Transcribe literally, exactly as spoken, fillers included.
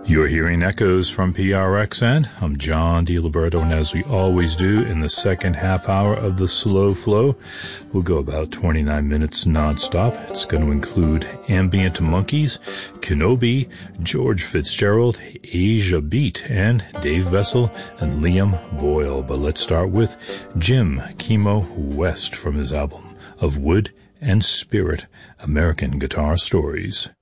You're hearing echoes from P R X N. I'm John DiLiberto, and as we always do in the second half hour of the Slow Flow, we'll go about twenty-nine minutes nonstop. It's going to include Ambient Monkeys, Kenobi, George Fitzgerald, Asia Beat, and Dave Bessel and Liam Boyle. But let's start with Jim Chemo West from his album Of Wood and Spirit, American Guitar Stories.